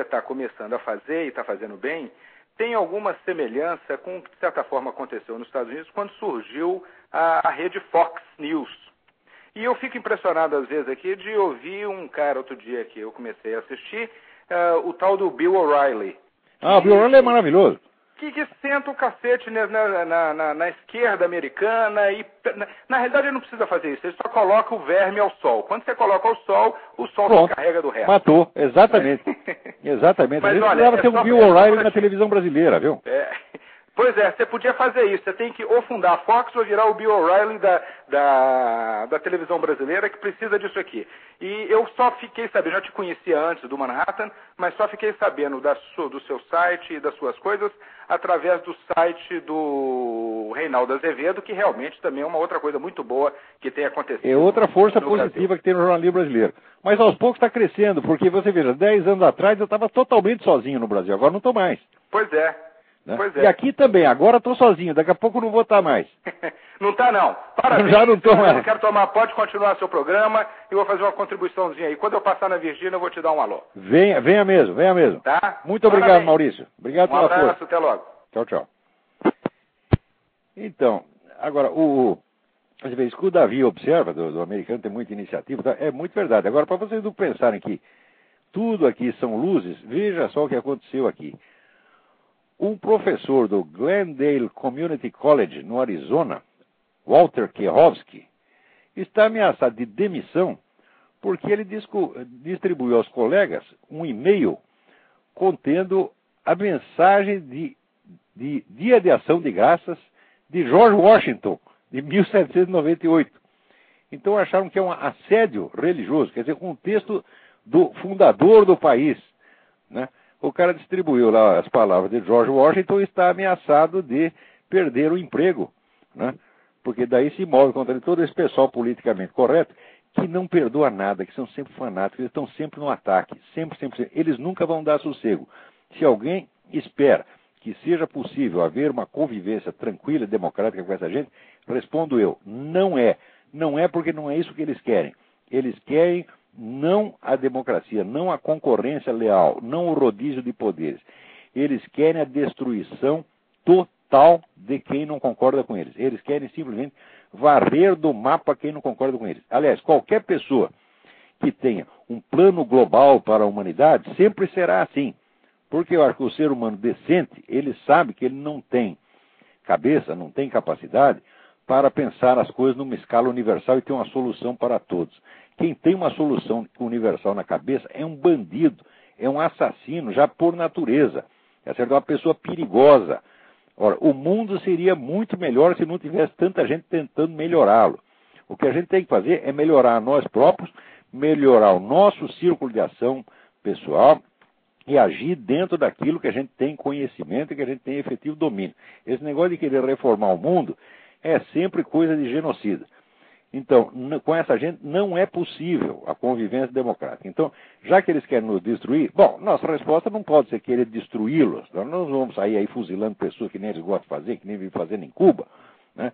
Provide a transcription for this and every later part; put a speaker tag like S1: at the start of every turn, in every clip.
S1: está começando a fazer e está fazendo bem, tem alguma semelhança com o que, de certa forma, aconteceu nos Estados Unidos quando surgiu a rede Fox News. E eu fico impressionado, às vezes, aqui de ouvir um cara, outro dia que eu comecei a assistir, o tal do Bill O'Reilly.
S2: O Bill O'Reilly é maravilhoso.
S1: Que senta o cacete na esquerda americana e, na realidade, ele não precisa fazer isso, ele só coloca o verme ao sol. Quando você coloca ao sol, o sol
S2: Pronto,
S1: se carrega do resto.
S2: Matou, exatamente. Exatamente.
S1: Mas,
S2: a gente
S1: olha,
S2: precisava ter um Bill O'Reilly na televisão brasileira, viu?
S1: Pois é, você podia fazer isso. Você tem que ou fundar a Fox ou virar o Bill O'Reilly da televisão brasileira, que precisa disso aqui. E eu só fiquei sabendo, já te conhecia antes do Manhattan, mas só fiquei sabendo do seu site e das suas coisas através do site do Reinaldo Azevedo, que realmente também é uma outra coisa muito boa que tem acontecido.
S2: É outra força positiva que tem no jornalismo brasileiro. Mas aos poucos está crescendo, porque você veja, 10 anos atrás eu estava totalmente sozinho no Brasil, agora não estou mais.
S1: Pois é.
S2: Né?
S1: Pois é.
S2: E aqui também, agora estou sozinho, daqui a pouco não vou estar mais.
S1: Não está não. Parabéns.
S2: Já não estou mais.
S1: Pode continuar seu programa e vou fazer uma contribuiçãozinha aí. Quando eu passar na Virgínia, eu vou te dar um alô.
S2: Venha mesmo.
S1: Tá?
S2: Muito obrigado,
S1: Parabéns.
S2: Maurício. Obrigado pela força.
S1: Um abraço, até logo.
S2: Tchau. Então, agora, às vezes que o Davi observa, do americano tem muita iniciativa, tá? É muito verdade. Agora, para vocês não pensarem que tudo aqui são luzes, veja só o que aconteceu aqui. Um professor do Glendale Community College, no Arizona, Walter Kierovski, está ameaçado de demissão porque ele distribuiu aos colegas um e-mail contendo a mensagem de Dia de Ação de Graças de George Washington, de 1798. Então acharam que é um assédio religioso, quer dizer, um texto do fundador do país, né? O cara distribuiu lá as palavras de George Washington e está ameaçado de perder o emprego, né? Porque daí se move contra ele todo esse pessoal politicamente correto, que não perdoa nada, que são sempre fanáticos, eles estão sempre no ataque, sempre. Eles nunca vão dar sossego. Se alguém espera que seja possível haver uma convivência tranquila e democrática com essa gente, respondo eu, não é. Não é porque não é isso que eles querem. Eles querem não a democracia, não a concorrência leal, não o rodízio de poderes. Eles querem a destruição total de quem não concorda com eles. Eles querem simplesmente varrer do mapa quem não concorda com eles. Aliás, qualquer pessoa que tenha um plano global para a humanidade sempre será assim. Porque eu acho que o ser humano decente, ele sabe que ele não tem cabeça, não tem capacidade para pensar as coisas numa escala universal e ter uma solução para todos. Quem tem uma solução universal na cabeça é um bandido, é um assassino, já por natureza. É uma pessoa perigosa. Ora, o mundo seria muito melhor se não tivesse tanta gente tentando melhorá-lo. O que a gente tem que fazer é melhorar nós próprios, melhorar o nosso círculo de ação pessoal e agir dentro daquilo que a gente tem conhecimento e que a gente tem efetivo domínio. Esse negócio de querer reformar o mundo é sempre coisa de genocida. Então, com essa gente não é possível a convivência democrática. Então, já que eles querem nos destruir, bom, nossa resposta não pode ser querer destruí-los. Nós não vamos sair aí fuzilando pessoas que nem eles gostam de fazer, que nem vivem fazendo em Cuba, né?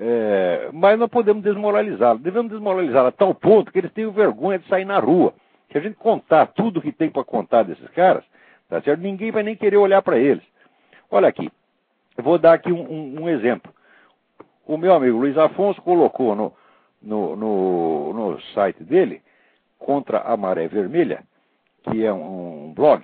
S2: Mas nós podemos desmoralizá-los. Devemos desmoralizá-los a tal ponto que eles tenham vergonha de sair na rua. Se a gente contar tudo que tem para contar desses caras, tá certo? Ninguém vai nem querer olhar para eles. Olha aqui, eu vou dar aqui um exemplo. O meu amigo Luiz Afonso colocou no site dele, Contra a Maré Vermelha, que é um blog,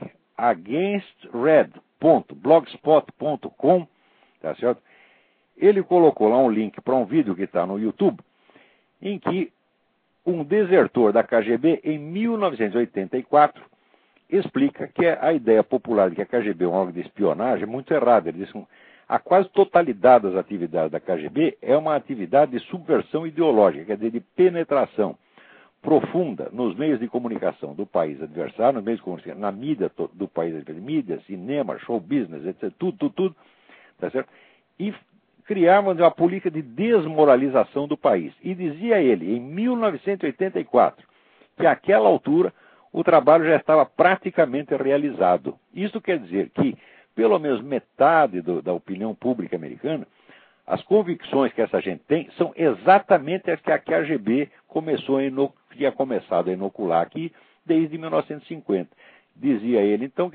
S2: againstred.blogspot.com, tá certo? Ele colocou lá um link para um vídeo que está no YouTube, em que um desertor da KGB, em 1984, explica que a ideia popular de que a KGB é um órgão de espionagem é muito errada. Ele diz que a quase totalidade das atividades da KGB é uma atividade de subversão ideológica, quer dizer, de penetração profunda nos meios de comunicação do país adversário, nos meios de comunicação, na mídia do país adversário, mídia, cinema, show business, etc., tudo, tá certo? E criaram uma política de desmoralização do país. E dizia ele, em 1984, que àquela altura o trabalho já estava praticamente realizado. Isso quer dizer que pelo menos metade da opinião pública americana, as convicções que essa gente tem são exatamente as que a KGB tinha começado a inocular aqui desde 1950. Dizia ele, então,